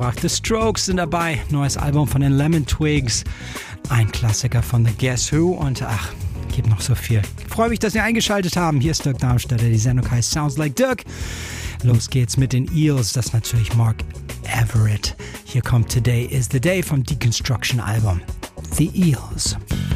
mitgebracht. The Strokes sind dabei, neues Album von den Lemon Twigs, ein Klassiker von The Guess Who und gibt noch so viel. Ich freue mich, dass Sie eingeschaltet haben. Hier ist Dirk Darmstädter, die Sendung heißt Sounds Like Dirk. Los geht's mit den Eels, das ist natürlich Mark Everett. Hier kommt Today is the Day vom Deconstruction Album. The Eels.